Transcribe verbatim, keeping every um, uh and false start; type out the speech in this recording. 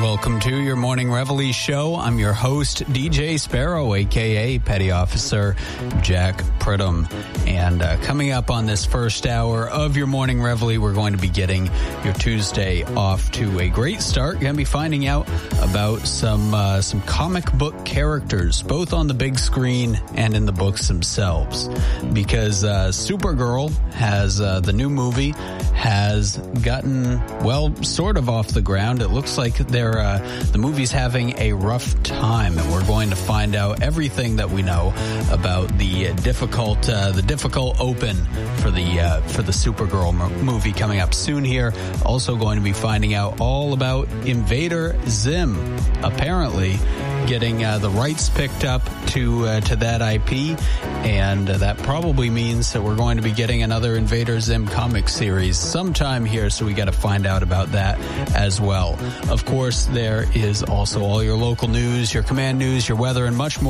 Welcome to your Morning Reveille show. I'm your host, D J Sparrow, a k a. Petty Officer Jack Pridham. And uh, coming up on this first hour of your Morning Reveille, we're going to be getting your Tuesday off to a great start. You're going to be finding out about some uh, some comic book characters, both on the big screen and in the books themselves. Because uh, Supergirl has, uh, the new movie, has gotten, well, sort of off the ground. It looks like they're, uh, the movie's having a rough time, and we're going to find out everything that we know about the difficult, uh, the difficult open for the uh, for the Supergirl mo- movie coming up soon here. Also going to be finding out all about Invader Zim, apparently getting uh, the rights picked up to uh, to that I P, and uh, that probably means that we're going to be getting another Invader Zim comic series sometime here, so we got to find out about that as well. Of course, there is also all your local news, your command news, your weather, and much more.